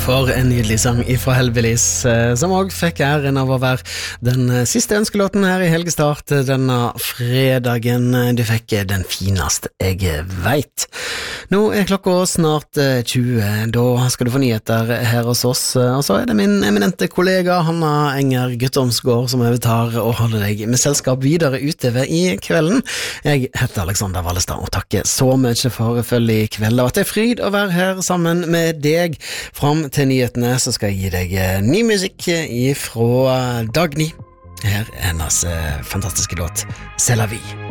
For en nydelig sang ifra Hellbillies, som også fikk æren av å være den siste ønskelåten her i Helgestart denne fredagen. Du fikk den fineste jeg vet. Nå klokka snart 20, da skal du få nyheter her hos oss, og så det min eminente kollega Hanna Enger Guttormsgård som overtar og holder deg med selskap videre utover i kvelden. Jeg heter Alexander Wallestad og takker så mye for følge i kveld. Det har vært en fryd å være her sammen med deg. Fram til nyhetene så skal jeg gi deg ny musikk fra Dagny. Her hennes fantastiske låt C'est la vie.